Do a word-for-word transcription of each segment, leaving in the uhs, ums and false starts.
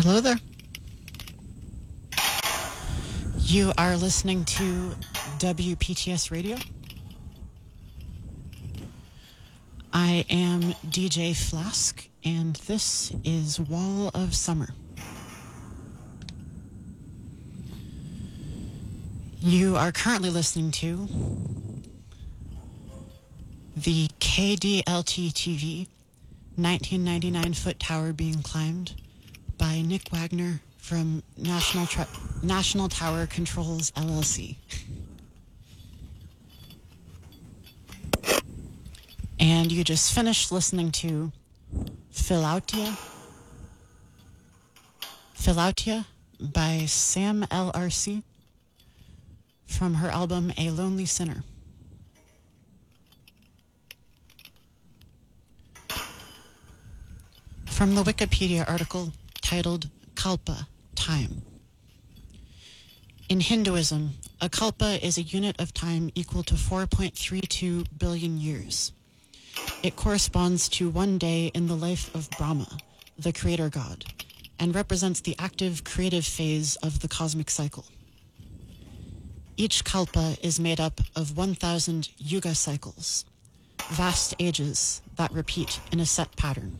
Hello there. You are listening to W P T S Radio. I am D J Flask, and this is Wall of Summer. You are currently listening to the K D L T T V nineteen ninety-nine foot tower being climbed by Nick Wagner from National Tra- National Tower Controls L L C. And you just finished listening to Philautia, Philautia by Sam L R C from her album A Lonely Sinner. From the Wikipedia article titled Kalpa, Time. In Hinduism, a kalpa is a unit of time equal to four point three two billion years. It corresponds to one day in the life of Brahma, the creator god, and represents the active creative phase of the cosmic cycle. Each kalpa is made up of one thousand yuga cycles, vast ages that repeat in a set pattern.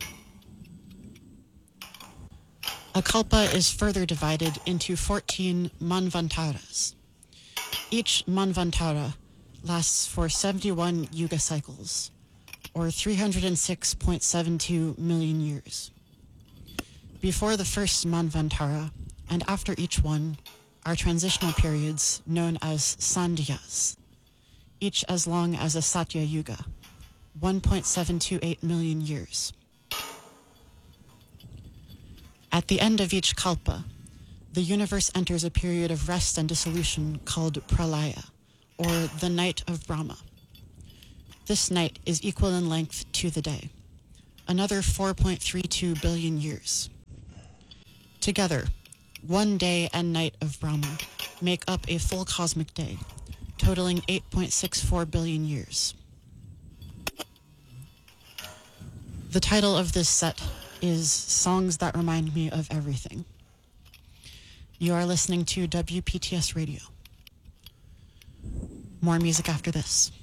A kalpa is further divided into fourteen manvantaras. Each manvantara lasts for seventy-one yuga cycles, or three hundred six point seven two million years. Before the first manvantara, and after each one, are transitional periods known as sandhyas, each as long as a satya yuga, one point seven two eight million years. At the end of each kalpa, the universe enters a period of rest and dissolution called pralaya, or the night of Brahma. This night is equal in length to the day, another four point three two billion years. Together, one day and night of Brahma make up a full cosmic day, totaling eight point six four billion years. The title of this set is Songs That Remind Me of Everything. You are listening to W P T S Radio. More music after this.